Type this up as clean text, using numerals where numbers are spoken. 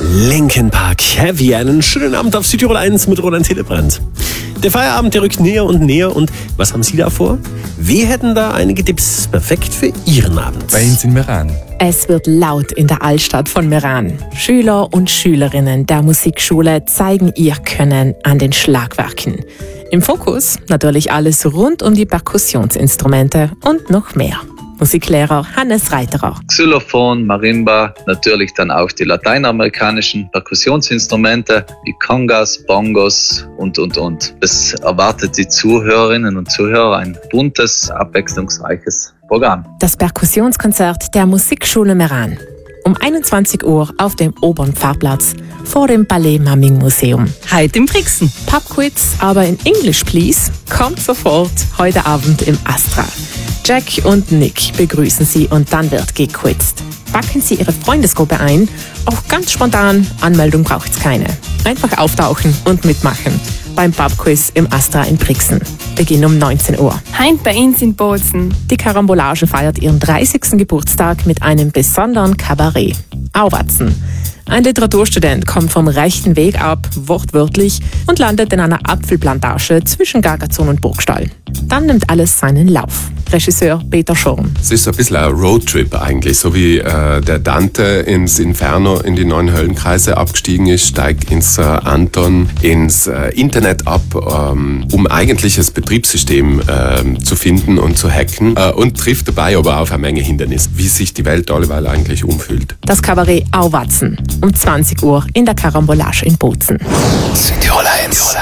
Linkin Park Heavy. Einen schönen Abend auf Südtirol 1 mit Roland Hillebrand. Der Feierabend, der rückt näher und näher. Und was haben Sie da vor? Wir hätten da einige Tipps perfekt für Ihren Abend. Bei uns in Meran. Es wird laut in der Altstadt von Meran. Schüler und Schülerinnen der Musikschule zeigen ihr Können an den Schlagwerken. Im Fokus natürlich alles rund um die Perkussionsinstrumente und noch mehr. Musiklehrer Hannes Reiterer. Xylophon, Marimba, natürlich dann auch die lateinamerikanischen Perkussionsinstrumente wie Congas, Bongos und. Es erwartet die Zuhörerinnen und Zuhörer ein buntes, abwechslungsreiches Programm. Das Perkussionskonzert der Musikschule Meran. Um 21 Uhr auf dem oberen Pfarrplatz vor dem Palais Maming Museum. Heute im Brixen. Pubquiz, aber in English please, kommt sofort heute Abend im Astra. Jack und Nick begrüßen Sie und dann wird gequizt. Packen Sie Ihre Freundesgruppe ein, auch ganz spontan, Anmeldung braucht's keine. Einfach auftauchen und mitmachen beim Pubquiz im Astra in Brixen. Beginn um 19 Uhr. Heint bei uns in Bozen. Die Karambolage feiert ihren 30. Geburtstag mit einem besonderen Kabarett. Auwatzen. Ein Literaturstudent kommt vom rechten Weg ab, wortwörtlich, und landet in einer Apfelplantage zwischen Gargazon und Burgstall. Dann nimmt alles seinen Lauf. Regisseur Peter Schorn. Es ist so ein bisschen ein Roadtrip eigentlich, so wie der Dante ins Inferno in die 9 Höllenkreise abgestiegen ist, steigt ins Anton ins Internet ab, um eigentlich das Betriebssystem zu finden und zu hacken und trifft dabei aber auf eine Menge Hindernisse, wie sich die Welt alleweil eigentlich umfühlt. Das Kabarett Auwatzen um 20 Uhr in der Karambolage in Bozen. Südtirol 1.